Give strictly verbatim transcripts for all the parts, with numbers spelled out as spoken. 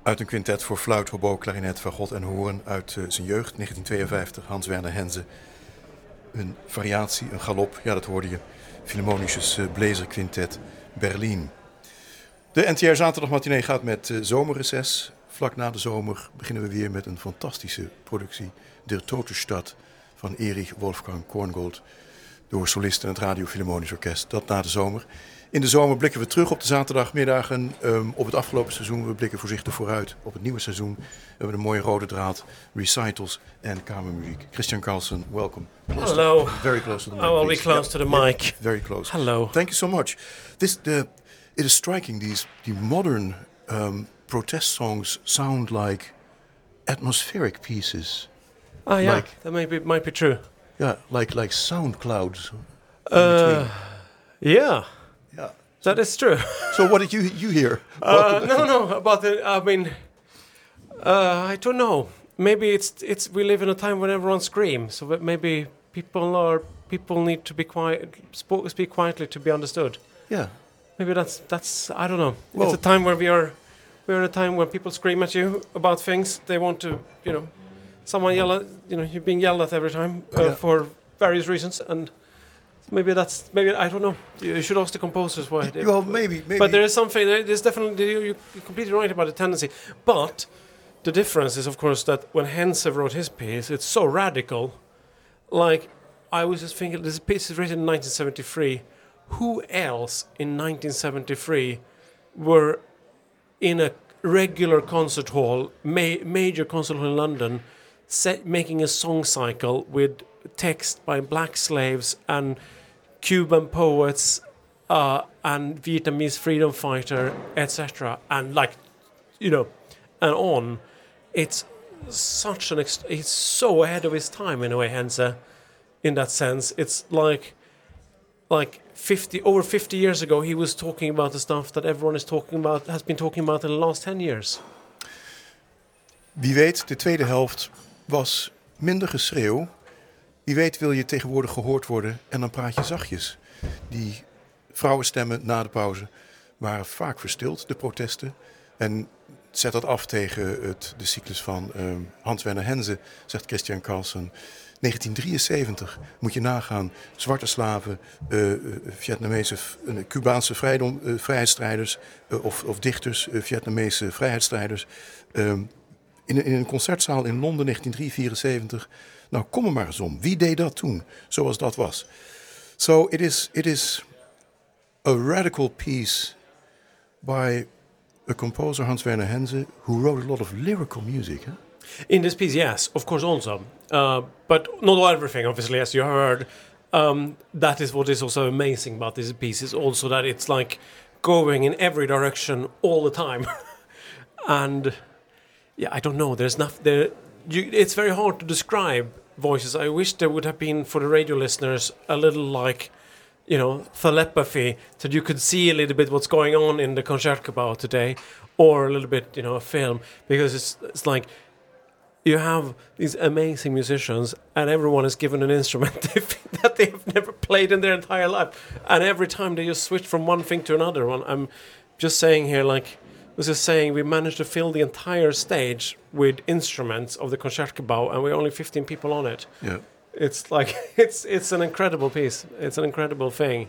Uit een quintet voor fluit, hobo, klarinet, fagot en hoorn uit uh, zijn jeugd, negentien tweeënvijftig, Hans Werner Henze. Een variatie, een galop, ja dat hoorde je. Philharmonisches uh, Bläser Quintet Berlin. De N T R zaterdagmatinee gaat met uh, zomerreces. Vlak na de zomer beginnen we weer met een fantastische productie. Der Tote Stad van Erich Wolfgang Korngold. Door solisten en het Radio Philharmonisch Orkest. Dat na de zomer. In de zomer blikken we terug op de zaterdagmiddagen um, op het afgelopen seizoen. We blikken voorzichtig vooruit op het nieuwe seizoen. We hebben een mooie rode draad, recitals en kamermuziek. Christian Carlson, welcome. Close Hello. To, very close to the mic. I will be please. close yeah, to the mic. Yeah, very close. Hello. Thank you so much. This the it is striking. These the modern um, protest songs sound like atmospheric pieces. Ah, yeah, Like- that might be might be true. Yeah, like like sound clouds. in Uh, between. yeah, Yeah. that is true. So what did you you hear? Uh, no, no, about the. I mean, uh, I don't know. Maybe it's it's we live in a time when everyone screams, so that maybe people are people need to be quiet, sp- speak quietly to be understood. Yeah. Maybe that's that's I don't know. Well- it's a time where we are we're in a time when people scream at you about things they want to, you know, someone yell at, you know, you're being yelled at every time uh, Yeah. for various reasons, and maybe that's maybe I don't know. You should ask the composers why. they- Well, maybe maybe. But there is something. there- There's definitely you- you're completely right about the tendency. But the difference is, of course, that when Henze wrote his piece, it's so radical. Like I was just thinking, this piece is written in nineteen seventy-three. Who else in nineteen seventy-three were in a regular concert hall, ma- major concert hall in London, set, making a song cycle with text by black slaves and Cuban poets uh, and Vietnamese freedom fighter, et cetera, and like, you know, and on. It's such an ex- he's so ahead of his time in a way, Henze, in that sense. It's like like fifty over fifty years ago he was talking about the stuff that everyone is talking about, has been talking about in the last ten years. Wie weet, de tweede helft was minder geschreeuw. Wie weet wil je tegenwoordig gehoord worden en dan praat je zachtjes. Die vrouwenstemmen na de pauze waren vaak verstild, de protesten. En zet dat af tegen het, de cyclus van um, Hans Werner Henze, zegt Christian Carlson. negentien drieënzeventig, moet je nagaan. Zwarte slaven, uh, Vietnamese, uh, Cubaanse vrijdom, uh, vrijheidsstrijders uh, of, of dichters, uh, Vietnamese vrijheidsstrijders. Um, in, in een concertzaal in Londen negentien vierenzeventig. Nou, kom er maar eens om. Wie deed dat toen, zoals dat was? So it is, it is a radical piece by a composer, Hans Werner Henze, who wrote a lot of lyrical music. Huh? In this piece, yes, of course, also, uh, but not everything. Obviously, as you heard, um, that is what is also amazing about this piece. Is also that it's like going in every direction all the time, and yeah, I don't know. There's nothing there. You, it's very hard to describe voices. I wish there would have been for the radio listeners a little like, you know, telepathy, that you could see a little bit what's going on in the Concertgebouw today, or a little bit, you know, a film, because it's it's like you have these amazing musicians and everyone is given an instrument that they have never played in their entire life, and every time they just switch from one thing to another one. I'm just saying here, like I was just saying, we managed to fill the entire stage with instruments of the Concertgebouw, and we're only fifteen people on it. Yeah. It's like it's it's an incredible piece. It's an incredible thing.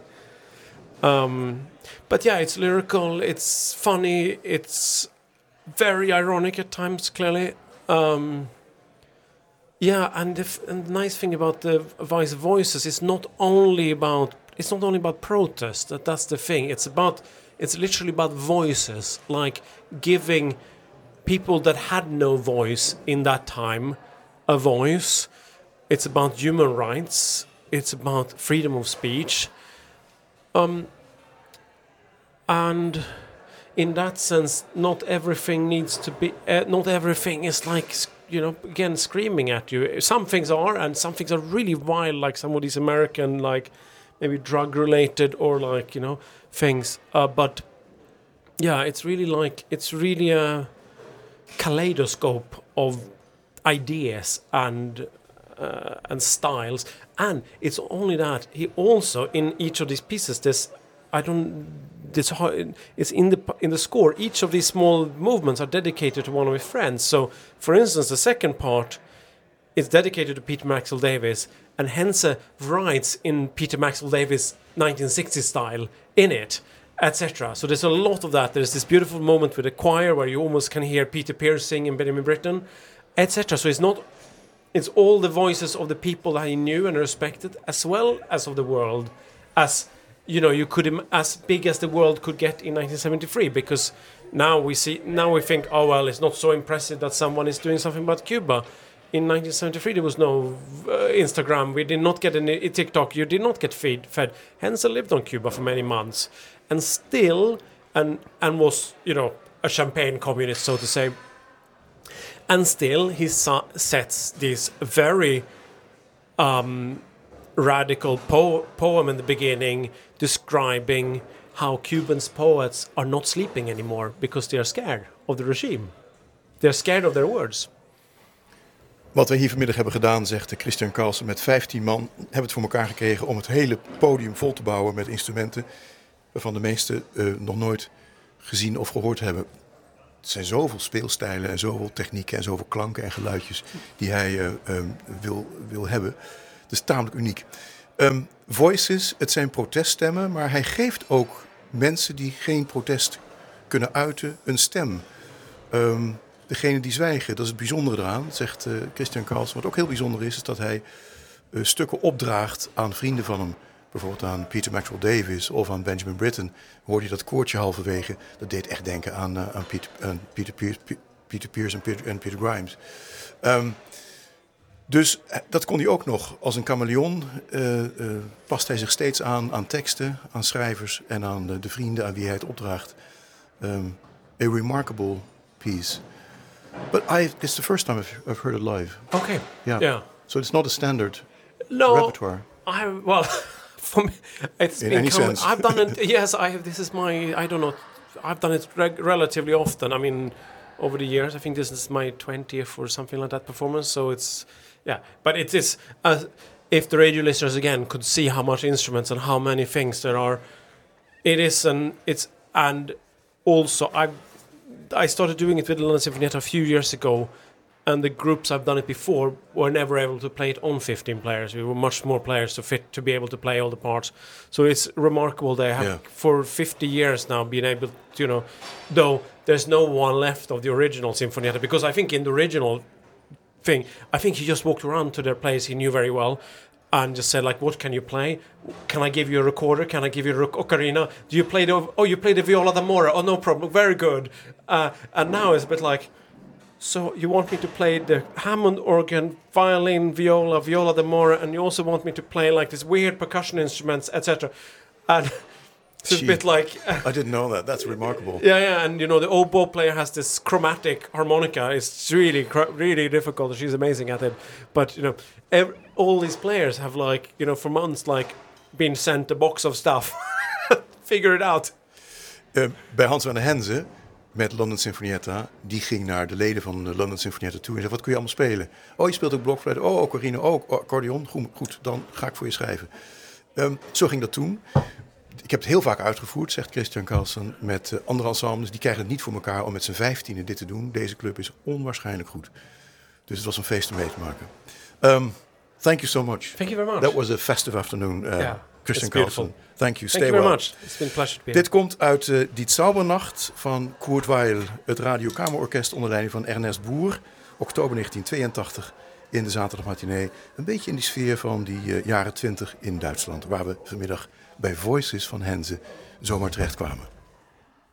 Um, but yeah, it's lyrical. It's funny. It's very ironic at times. Clearly, um, yeah. And the, f- and the nice thing about the Vice Voices is not only about it's not only about protest. That that's the thing. It's about it's literally about voices, like giving people that had no voice in that time a voice. It's about human rights. It's about freedom of speech. Um, and in that sense, not everything needs to be. Uh, not everything is like, you know, again screaming at you. Some things are, and some things are really wild, like some of these American, like maybe drug-related or like, you know, things. Uh, but yeah, it's really like it's really a kaleidoscope of ideas and. Uh, and styles, and it's only that he also in each of these pieces, this I don't this it's in the in the score. Each of these small movements are dedicated to one of his friends. So, for instance, the second part is dedicated to Peter Maxwell Davies, and Henze writes in Peter Maxwell Davies nineteen sixties style in it, et cetera. So there's a lot of that. There's this beautiful moment with the choir where you almost can hear Peter Pearce sing in Benjamin Britten, et cetera. So it's not, it's all the voices of the people that he knew and respected, as well as of the world, as you know, you could Im- as big as the world could get in nineteen seventy-three. Because now we see, now we think, oh well, it's not so impressive that someone is doing something about Cuba. In nineteen seventy-three, there was no uh, Instagram. We did not get any TikTok. You did not get feed, fed. Henze lived on Cuba for many months, and still, and and was, you know, a champagne communist, so to say. And still, he sa- sets this very um, radical po- poem in the beginning, describing how Cubans poets are not sleeping anymore because they are scared of the regime. They are scared of their words. Wat wij hier vanmiddag hebben gedaan, zegt Christian Carlsen, met vijftien man hebben we het voor elkaar gekregen om het hele podium vol te bouwen met instrumenten waarvan de meesten uh, nog nooit gezien of gehoord hebben. Het zijn zoveel speelstijlen en zoveel technieken en zoveel klanken en geluidjes die hij uh, um, wil, wil hebben. Het is tamelijk uniek. Um, voices, het zijn proteststemmen, maar hij geeft ook mensen die geen protest kunnen uiten een stem. Um, Degene die zwijgen, dat is het bijzondere eraan, zegt uh, Christian Carlsen. Wat ook heel bijzonder is, is dat hij uh, stukken opdraagt aan vrienden van hem. Bijvoorbeeld aan Peter Maxwell Davies of aan Benjamin Britten. Hoorde je dat koortje halverwege? Dat deed echt denken aan, uh, aan Peter, uh, Peter, Pearce, P- Peter Pearce en Peter, en Peter Grimes. Um, dus uh, dat kon hij ook nog. Als een chameleon uh, uh, past hij zich steeds aan aan teksten, aan schrijvers en aan de, de vrienden aan wie hij het opdraagt. Um, a remarkable piece. But I, it's the first time I've, I've heard it live. Okay. Yeah. Yeah. So it's not a standard no, repertoire. I well, for me, it's In been any common. sense. I've done it. Yes, I have. This is my. I don't know. I've done it reg- relatively often. I mean, over the years, I think this is my twentieth or something like that performance. So it's yeah. But it is. Uh, if the radio listeners again could see how much instruments and how many things there are, it is an. It's and also I. I started doing it with the London Sinfonietta a few years ago, and the groups I've done it before were never able to play it on fifteen players. We were much more players to fit to be able to play all the parts. So it's remarkable they have, yeah. for fifty years now, been able to, you know, though there's no one left of the original Sinfonietta, because I think in the original thing, I think he just walked around to their place he knew very well, and just said, like, what can you play? Can I give you a recorder? Can I give you a rec- ocarina? Do you play the... Oh, you play the viola d'amore. Oh, no problem. Very good. Uh, and now it's a bit like, so you want me to play the Hammond organ, violin, viola, viola d'amore, and you also want me to play, like, these weird percussion instruments, et cetera. And it's Gee, a bit like... Uh, I didn't know that. That's remarkable. Yeah, yeah, and, you know, the oboe player has this chromatic harmonica. It's really, cr- really difficult. She's amazing at it. But, you know, ev- all these players have, like, you know, for months, like, been sent a box of stuff. Figure it out. Uh, bij Hans Werner Henze, met London Sinfonietta, die ging naar de leden van de London Sinfonietta toe en zei, wat kun je allemaal spelen? Oh, je speelt ook blokfluit. Oh, ocarina. Oh, accordeon. Goed, goed, dan ga ik voor je schrijven. Um, zo ging dat toen. Ik heb het heel vaak uitgevoerd, zegt Christian Carlsen, met uh, andere ensembles. Die krijgen het niet voor elkaar om met z'n vijftienen dit te doen. Deze club is onwaarschijnlijk goed. Dus het was een feest om mee te maken. Um, thank you so much. Thank you very much. That was a festive afternoon, uh, yeah, it's Christian Carlsen. beautiful. Thank you. Thank Stay you very well. much. It's been a pleasure to be Dit komt uit uh, Die Zaubernacht van Kurt Weill, het Radiokamerorkest onder leiding van Ernest Boer, oktober negentien tweeëntachtig in de zaterdagmatinee. Een beetje in die sfeer van die uh, jaren twintig in Duitsland, waar we vanmiddag bij Voices van Henze zomaar terecht kwamen.